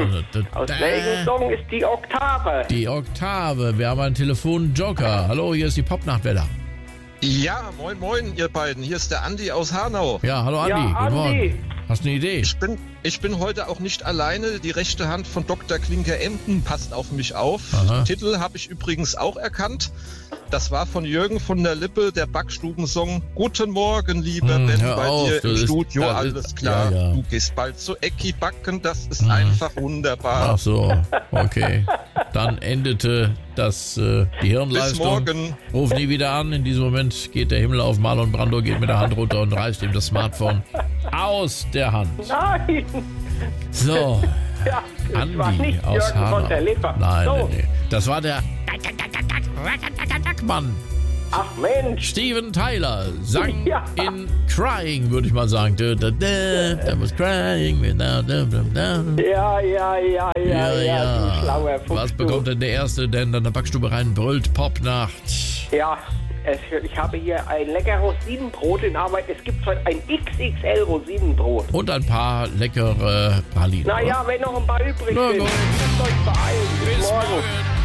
Aus welchem Song ist die Oktave? Die Oktave. Wir haben einen Telefonjoker. Hallo, hier ist die Popnachtwelle. Ja, moin moin ihr beiden. Hier ist der Andi aus Hanau. Ja, hallo Andi. Ja, Guten Andi. Morgen. Hast du eine Idee? Ich bin heute auch nicht alleine. Die rechte Hand von Dr. Klinker-Emden passt auf mich auf. Aha. Titel habe ich übrigens auch erkannt. Das war von Jürgen von der Lippe, der Backstubensong. Guten Morgen, lieber Ben, hör bei auf, dir im das ist- Studio, das alles ist- klar. ja. Du gehst bald zu Ecki backen, das ist einfach wunderbar. Ach so, okay. Dann endete das die Bis Hirnleistung. morgen. Ruf nie wieder an. In diesem Moment geht der Himmel auf. Marlon Brando geht mit der Hand runter und reißt ihm das Smartphone aus der Hand. Nein! So, Ja, es war Andi nicht aus Jürgen Hanau. von der Lippe. Nein, so. nee. Das war der Mann. Ach Mensch! Steven Tyler sang Ja. in Crying, würde ich mal sagen. Da was crying without Ja, du schlauer Fuchs. Was bekommt denn der Erste, der in der Backstube rein brüllt? Popnacht. Ja, ich habe hier ein lecker Rosinenbrot in Arbeit. Es gibt heute ein XXL Rosinenbrot. Und ein paar leckere Pralinen. Naja, wenn noch ein paar übrig Na sind, gut. müsst ihr euch beeilen. Bis Bis morgen. morgen.